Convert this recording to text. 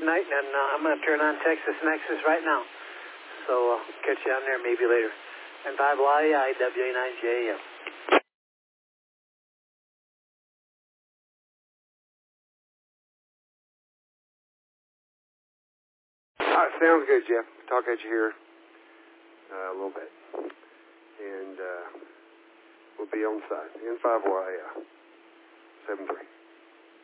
tonight, and I'm going to turn on Texas Nexus right now. So catch you on there maybe later. And 5YI, WA9JAM. All right, sounds good, Jeff. Talk at you here a little bit. And we'll be on site. N5YI 73.